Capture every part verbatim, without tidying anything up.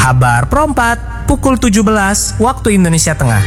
Habar Perempat, pukul tujuh belas waktu Indonesia Tengah.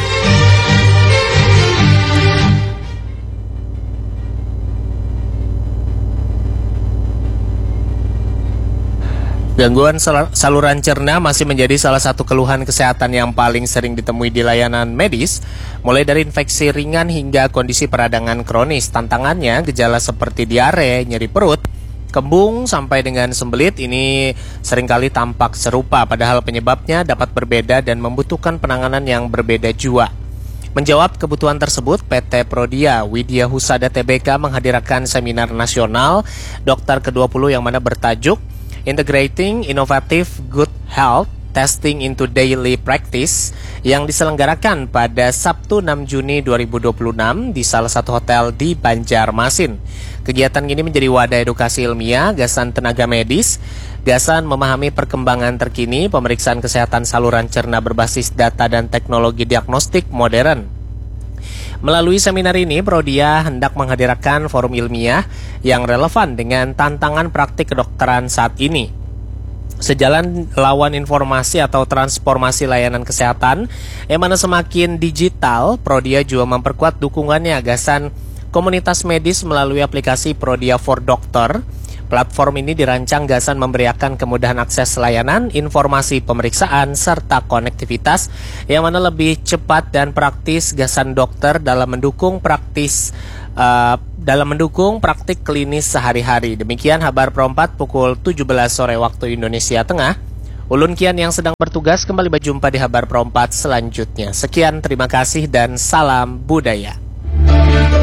Gangguan saluran cerna masih menjadi salah satu keluhan kesehatan yang paling sering ditemui di layanan medis, mulai dari infeksi ringan hingga kondisi peradangan kronis. Tantangannya, gejala seperti diare, nyeri perut, kembung, sampai dengan sembelit ini seringkali tampak serupa, padahal penyebabnya dapat berbeda dan membutuhkan penanganan yang berbeda jua. Menjawab kebutuhan tersebut, P T Prodia Widya Husada T B K menghadirkan seminar nasional dokter ke dua puluh yang mana bertajuk Integrating Innovative Good Health Testing into Daily Practice yang diselenggarakan pada Sabtu enam Juni dua ribu dua puluh enam di salah satu hotel di Banjarmasin. Kegiatan ini menjadi wadah edukasi ilmiah, gasan tenaga medis, gasan memahami perkembangan terkini, pemeriksaan kesehatan saluran cerna berbasis data dan teknologi diagnostik modern. Melalui seminar ini, Prodia hendak menghadirkan forum ilmiah yang relevan dengan tantangan praktik kedokteran saat ini. Sejalan lawan informasi atau transformasi layanan kesehatan yang mana semakin digital, Prodia juga memperkuat dukungannya gasan komunitas medis melalui aplikasi Prodia for Doctor. Platform ini dirancang gasan memberiakan kemudahan akses layanan, informasi pemeriksaan, serta konektivitas yang mana lebih cepat dan praktis gasan dokter dalam mendukung praktis uh, dalam mendukung praktik klinis sehari-hari. Demikian Habar Perempat pukul tujuh belas sore waktu Indonesia Tengah. Ulun Kian yang sedang bertugas kembali berjumpa di Habar Perempat selanjutnya. Sekian, terima kasih dan salam budaya.